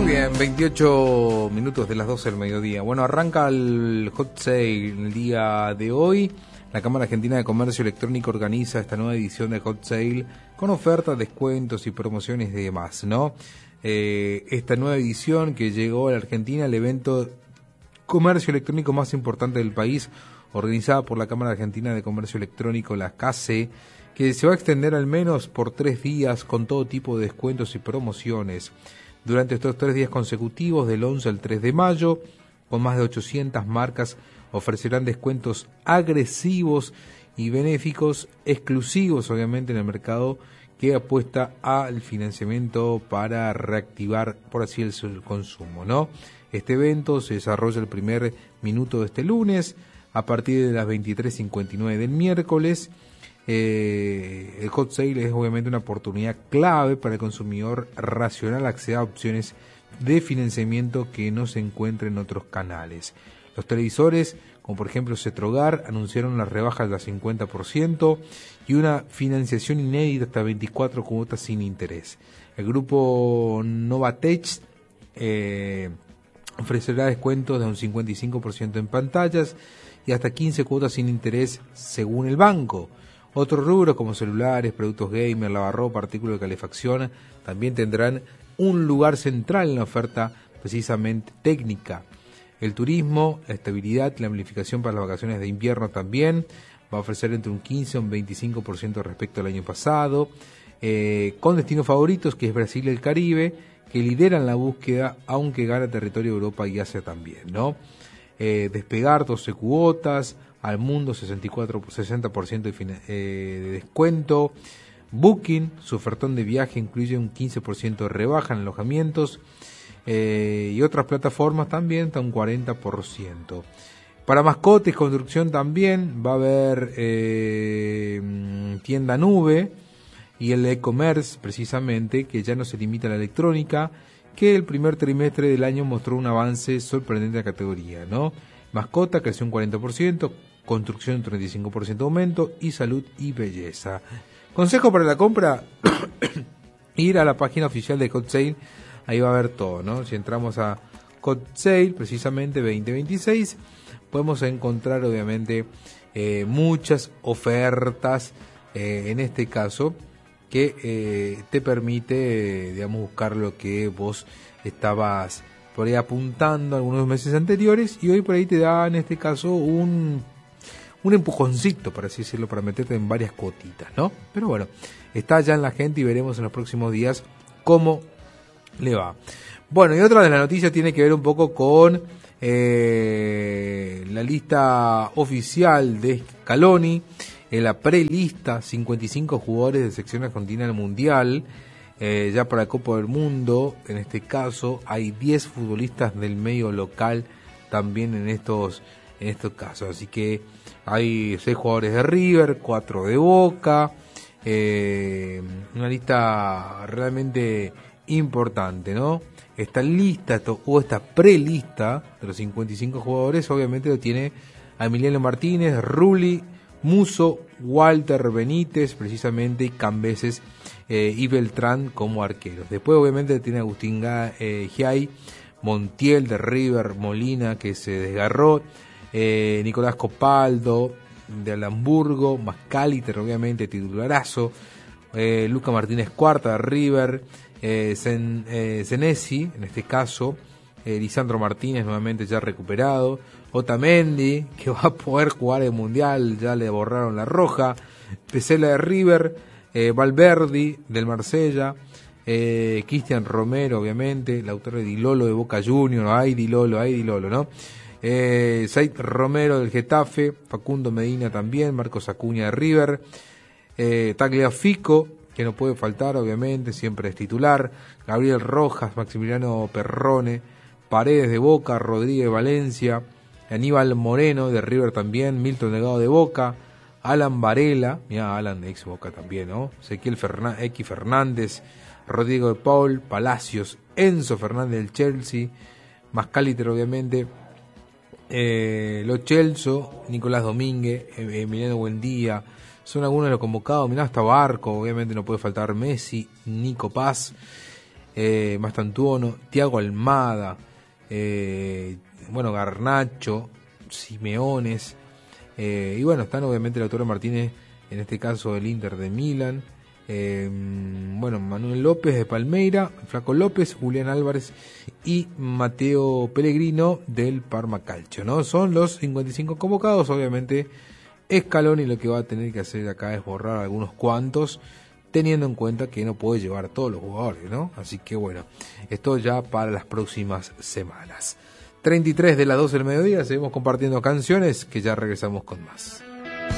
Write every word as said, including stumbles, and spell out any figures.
bien, veintiocho minutos de las doce del mediodía. Bueno, arranca el hot sale el día de hoy. La Cámara Argentina de Comercio Electrónico organiza esta nueva edición del hot sale con ofertas, descuentos y promociones y demás, ¿no? Eh, esta nueva edición que llegó a la Argentina, el evento comercio electrónico más importante del país, organizada por la Cámara Argentina de Comercio Electrónico, la C A C E, que se va a extender al menos por tres días con todo tipo de descuentos y promociones. Durante estos tres días consecutivos, del once al tres de mayo, con más de ochocientas marcas, ofrecerán descuentos agresivos y benéficos, exclusivos obviamente en el mercado que apuesta al financiamiento para reactivar, por así decirlo, el consumo, ¿no? Este evento se desarrolla el primer minuto de este lunes, a partir de las veintitrés cincuenta y nueve del miércoles. Eh, el hot sale es obviamente una oportunidad clave para el consumidor racional acceder a opciones de financiamiento que no se encuentran en otros canales. Los televisores, como por ejemplo Cetrogar, anunciaron las rebajas del cincuenta por ciento y una financiación inédita hasta veinticuatro cuotas sin interés. El grupo Novatech eh, ofrecerá descuentos de un cincuenta y cinco por ciento en pantallas y hasta quince cuotas sin interés según el banco. Otros rubros como celulares, productos gamer, lavarropa, artículos de calefacción también tendrán un lugar central en la oferta precisamente técnica. El turismo, la estabilidad y la amplificación para las vacaciones de invierno también va a ofrecer entre un quince y un veinticinco por ciento respecto al año pasado, eh, con destinos favoritos que es Brasil y el Caribe, que lideran la búsqueda, aunque gana territorio Europa y Asia también, ¿no? Eh, Despegar doce cuotas, al mundo sesenta y cuatro, sesenta por ciento de, eh, de descuento. Booking, su ofertón de viaje incluye un quince por ciento de rebaja en alojamientos, eh, y otras plataformas también hasta un cuarenta por ciento. Para mascotes, construcción también va a haber eh, tienda nube y el e-commerce precisamente, que ya no se limita a la electrónica, que el primer trimestre del año mostró un avance sorprendente en la categoría, ¿no? Mascota creció un cuarenta por ciento, construcción un treinta y cinco por ciento de aumento y salud y belleza. Consejo para la compra, ir a la página oficial de Hot Sale, ahí va a ver todo, ¿no? Si entramos a Hot Sale, precisamente veinte veintiséis, podemos encontrar obviamente eh, muchas ofertas, eh, en este caso, que eh, te permite, eh, digamos, buscar lo que vos estabas por ahí apuntando algunos meses anteriores, y hoy por ahí te da en este caso un un empujoncito, por así decirlo, para meterte en varias cuotitas, ¿no? Pero bueno, está ya en la gente y veremos en los próximos días cómo le va. Bueno, y otra de las noticias tiene que ver un poco con eh, la lista oficial de Scaloni, en la prelista, cincuenta y cinco jugadores de sección argentina del Mundial. Eh, ya para la Copa del Mundo, en este caso, hay diez futbolistas del medio local también en estos en estos casos. Así que hay seis jugadores de River, cuatro de Boca, eh, una lista realmente importante, ¿no? Esta lista o esta prelista de los cincuenta y cinco jugadores obviamente lo tiene a Emiliano Martínez, Rulli, Musso, Walter Benítez precisamente, y Cambeses eh, y Beltrán como arqueros. Después obviamente tiene Agustín eh, Giai, Montiel de River, Molina que se desgarró, eh, Nicolás Copaldo de Alamburgo, Mascaliter obviamente titularazo, eh, Luca Martínez Cuarta de River, eh, Zen, eh, Senesi en este caso, eh, Lisandro Martínez nuevamente ya recuperado, Otamendi que va a poder jugar el Mundial, ya le borraron la roja, Pesela de River, eh, Valverdi del Marsella, eh, Cristian Romero obviamente, Lautaro de Di Lolo de Boca Juniors, ay Di Lolo, ay Di Lolo, ¿no? Eh, Said Romero del Getafe, Facundo Medina también, Marcos Acuña de River, eh, Tagliafico, que no puede faltar obviamente, siempre es titular, Gabriel Rojas, Maximiliano Perrone, Paredes de Boca, Rodríguez Valencia, Aníbal Moreno de River también, Milton Delgado de Boca, Alan Varela, mira Alan de ex Boca también, ¿no? Ezequiel Fernández, X Fernández, Rodrigo de Paul, Palacios, Enzo Fernández del Chelsea, Mascaliter obviamente, eh, Lo Celso, Nicolás Domínguez, Emiliano Buendía, son algunos de los convocados. Mirá, hasta Barco, obviamente no puede faltar Messi, Nico Paz, eh, Mastantuono, Thiago Almada, eh, bueno, Garnacho, Simeones, eh, y bueno, están obviamente Lautaro Martínez, en este caso el Inter de Milán, eh, bueno, Manuel López de Palmeira, Flaco López, Julián Álvarez y Mateo Pellegrino del Parma Calcio, ¿no? Son los cincuenta y cinco convocados. Obviamente Scaloni lo que va a tener que hacer acá es borrar algunos cuantos, teniendo en cuenta que no puede llevar a todos los jugadores, ¿no? Así que bueno, esto ya para las próximas semanas. treinta y tres de las doce del mediodía, seguimos compartiendo canciones, que ya regresamos con más.